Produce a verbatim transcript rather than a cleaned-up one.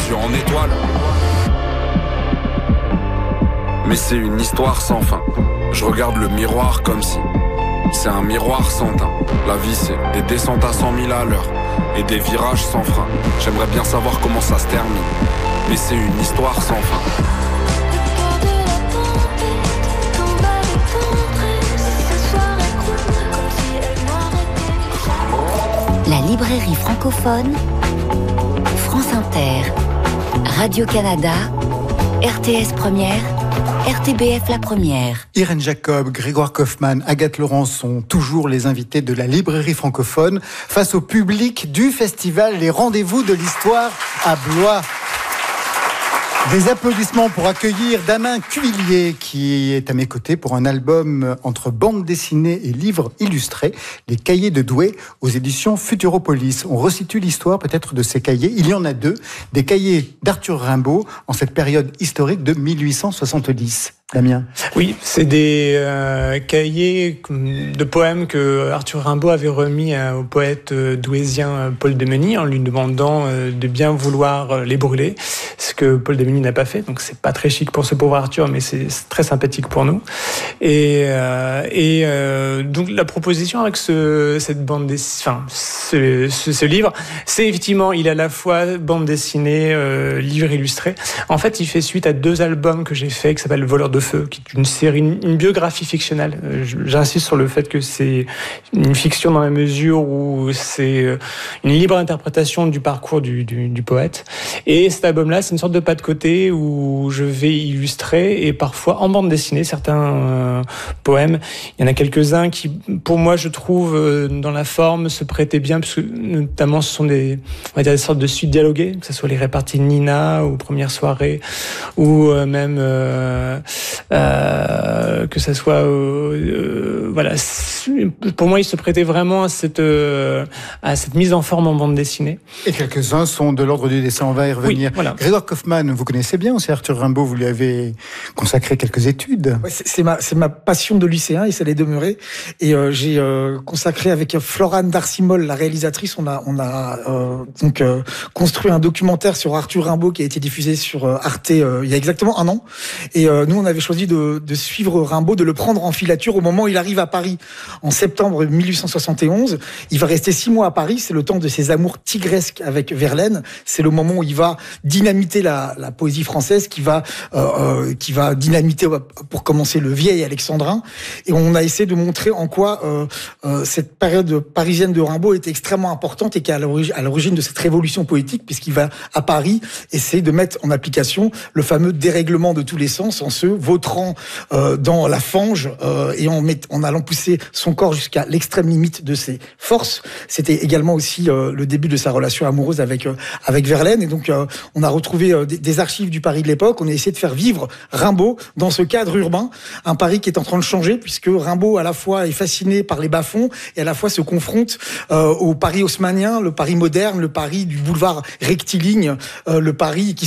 yeux en étoile. Mais c'est une histoire sans fin. Je regarde le miroir comme si c'est un miroir sans teint. La vie c'est des descentes à cent mille à l'heure et des virages sans frein. J'aimerais bien savoir comment ça se termine, mais c'est une histoire sans fin. La librairie francophone, France Inter, Radio-Canada, R T S Première, R T B F La Première. Irène Jacob, Grégoire Kaufmann, Agathe Laurence sont toujours les invités de la librairie francophone face au public du festival Les Rendez-vous de l'Histoire à Blois. Des applaudissements pour accueillir Damien Cuvillier qui est à mes côtés pour un album entre bande dessinée et livres illustrés, Les Cahiers de Douai aux éditions Futuropolis. On resitue l'histoire peut-être de ces cahiers. Il y en a deux, des cahiers d'Arthur Rimbaud en cette période historique de mille huit cent soixante-dix. Damien. Oui, c'est des euh, cahiers de poèmes que Arthur Rimbaud avait remis euh, au poète euh, douaisien Paul Demeny en lui demandant euh, de bien vouloir euh, les brûler, ce que Paul Demeny n'a pas fait. Donc c'est pas très chic pour ce pauvre Arthur, mais c'est, c'est très sympathique pour nous. Et, euh, et euh, donc la proposition avec ce, cette bande dessinée, enfin ce, ce, ce livre, c'est effectivement, il a à la fois bande dessinée, euh, livre illustré. En fait, il fait suite à deux albums que j'ai faits qui s'appellent Voleur de Feu, qui est une série, une, une biographie fictionnelle. J'insiste sur le fait que c'est une fiction dans la mesure où c'est une libre interprétation du parcours du, du, du poète. Et cet album-là, c'est une sorte de pas de côté où je vais illustrer et parfois en bande dessinée certains euh, poèmes. Il y en a quelques-uns qui, pour moi, je trouve, euh, dans la forme, se prêtaient bien, parce que notamment ce sont des, on va dire, des sortes de suites dialoguées, que ce soit les réparties de Nina ou Première soirée, ou euh, même euh, euh, que ça soit, euh, euh, voilà. Pour moi, il se prêtait vraiment à cette euh, à cette mise en forme en bande dessinée. Et quelques-uns sont de l'ordre du dessin. On va y revenir. Oui, voilà. Grégoire Kaufmann, vous connaissez bien aussi Arthur Rimbaud. Vous lui avez consacré quelques études. Ouais, c'est, c'est ma c'est ma passion de lycéen et ça l'est demeuré. Et euh, j'ai euh, consacré avec Florane Darcimol, la réalisatrice, on a on a euh, donc euh, construit un documentaire sur Arthur Rimbaud qui a été diffusé sur euh, Arte euh, il y a exactement un an. Et euh, nous, on avait choisi de, de suivre Rimbaud, de le prendre en filature au moment où il arrive à Paris en septembre mille huit cent soixante et onze. Il va rester six mois à Paris. C'est le temps de ses amours tigresques avec Verlaine. C'est le moment où il va dynamiter la, la poésie française, qui va euh, euh, qui va dynamiter, pour commencer, le vieil alexandrin. Et on a essayé de montrer en quoi euh, euh, cette période parisienne de Rimbaud était extrêmement importante et qui est à l'origine, à l'origine de cette révolution poétique, puisqu'il va à Paris essayer de mettre en application le fameux dérèglement de tous les sens en se vautrant euh, dans la fange euh, et en, met, en allant pousser son corps jusqu'à l'extrême limite de ses forces. C'était également aussi euh, le début de sa relation amoureuse avec euh, avec Verlaine. Et donc, euh, on a retrouvé euh, des, des archives du Paris de l'époque. On a essayé de faire vivre Rimbaud dans ce cadre urbain, un Paris qui est en train de changer, puisque Rimbaud, à la fois, est fasciné par les bas-fonds et à la fois se confronte euh, au Paris haussmannien, le Paris moderne, le Paris du boulevard rectiligne, euh, le Paris qui